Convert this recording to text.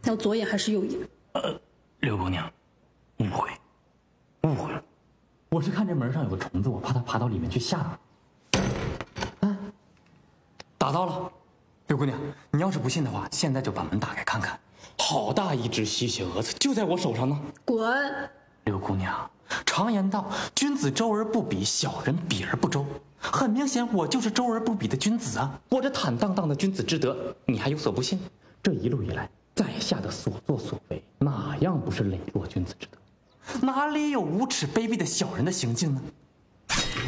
要左眼还是右眼？ 刘姑娘，误会了。我是看这门上有个虫子，我怕它爬到里面去吓你。打到了。刘姑娘，你要是不信的话，现在就把门打开看看，好大一只吸血蛾子，就在我手上呢。 滚！ 刘姑娘，常言道，君子周而不比，小人比而不周。很明显，我就是周而不比的君子啊！我这坦荡荡的君子之德，你还有所不信？这一路以来，在下的所作所为，哪样不是磊落君子之德？哪里有无耻卑鄙的小人的行径呢？